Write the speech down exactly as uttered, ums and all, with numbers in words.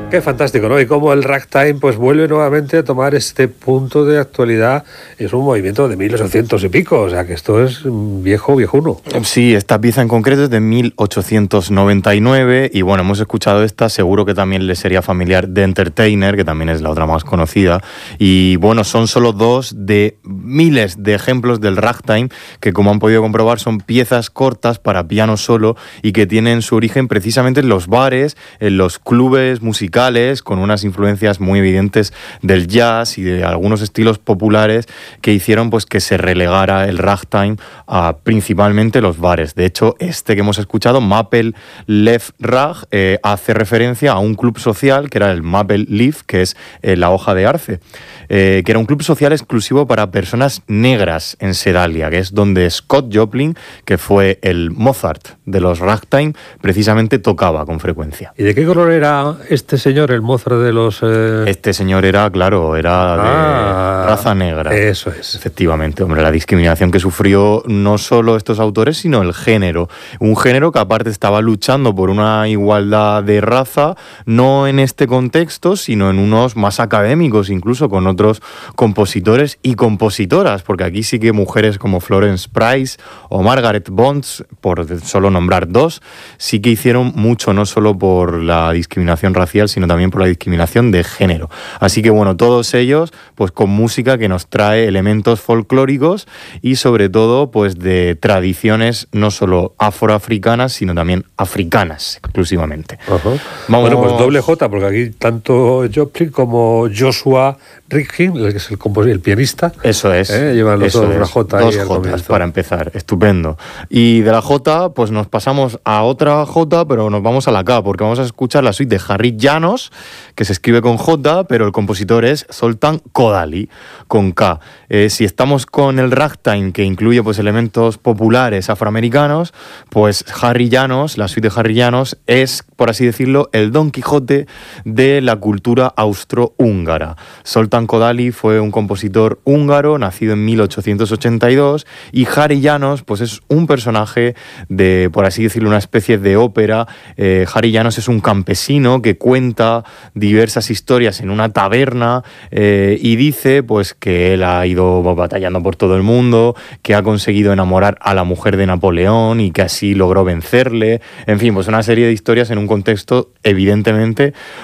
Qué fantástico, ¿no? Y cómo el ragtime pues vuelve nuevamente a tomar este punto de actualidad. Es un movimiento de mil ochocientos y pico, o sea que esto es viejo, viejuno. Sí, esta pieza en concreto es de mil ochocientos noventa y nueve y bueno, hemos escuchado esta, seguro que también le sería familiar The Entertainer, que también es la otra más conocida. Y bueno, son solo dos de miles de ejemplos del ragtime que, como han podido comprobar, son piezas cortas para piano solo y que tienen su origen precisamente en los bares, en los clubes musicales, con unas influencias muy evidentes del jazz y de algunos estilos populares que hicieron pues que se relegara el ragtime a principalmente los bares. De hecho, este que hemos escuchado, Maple Leaf Rag, eh, hace referencia a un club social que era el Maple Leaf, que es eh, la hoja de arce, eh, que era un club social exclusivo para personas negras en Sedalia, que es donde Scott Joplin, que fue el Mozart de los ragtime, precisamente tocaba con frecuencia. ¿Y de qué color era este señor, el Mozart de los...? Eh... Este señor era, claro, era de ah, raza negra. Eso es. Efectivamente, hombre, la discriminación que sufrió no solo estos autores, sino el género. Un género que aparte estaba luchando por una igualdad de raza, no en este contexto, sino en unos más académicos, incluso con otros compositores y compositoras, porque aquí sí que mujeres como Florence Price o Margaret Bonds, por solo nombrar dos, sí que hicieron mucho, no solo por la discriminación racial, sino también por la discriminación de género. Así que bueno, todos ellos pues con música que nos trae elementos folclóricos y sobre todo pues de tradiciones no solo afroafricanas, sino también africanas exclusivamente. Uh-huh. Vamos... Bueno, pues doble J, porque aquí tanto Joplin como Joshua Ridgkin, que es el, compos- el pianista. Eso es. ¿eh? Llevan los eso dos es. una J Dos ahí Jotas para empezar. Estupendo. Y de la J, pues nos pasamos a otra J, pero nos vamos a la K, porque vamos a escuchar la suite de Harry Janos, que se escribe con J, pero el compositor es Zoltán Kodály, con K. Eh, si estamos con el ragtime, que incluye pues elementos populares afroamericanos, pues Harry Janos, la suite de Harry Janos, es, por así decirlo, el Don Quijote de la cultura austrohúngara. Zoltán Kodály fue un compositor húngaro, nacido en mil ochocientos ochenta y dos, y Harry Janos pues es un personaje de, por así decirlo, una especie de ópera. Eh, Harry Janos es un campesino que cuenta diversas historias en una taberna eh, y dice pues que él ha ido batallando por todo el mundo, que ha conseguido enamorar a la mujer de Napoleón y que así logró vencerle. En fin, pues una serie de historias en un contexto evidentemente